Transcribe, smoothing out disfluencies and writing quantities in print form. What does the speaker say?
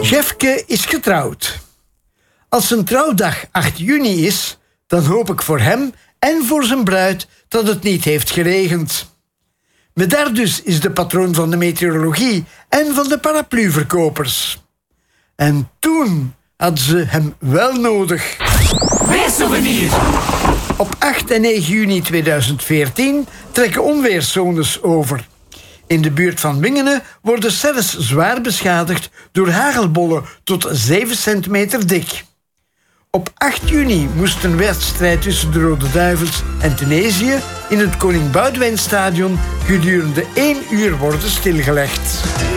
Jefke is getrouwd. Als zijn trouwdag 8 juni is, dan hoop ik voor hem en voor zijn bruid dat het niet heeft geregend. Medardus is de patroon van de meteorologie en van de parapluverkopers. En toen hadden ze hem wel nodig. Weersouvenir. Op 8 en 9 juni 2014 trekken onweerszones over. In de buurt van Wingene worden celles zwaar beschadigd door hagelbollen tot 7 centimeter dik. Op 8 juni moest een wedstrijd tussen de Rode Duivels en Tunesië in het Koning Boudewijnstadion gedurende 1 uur worden stilgelegd.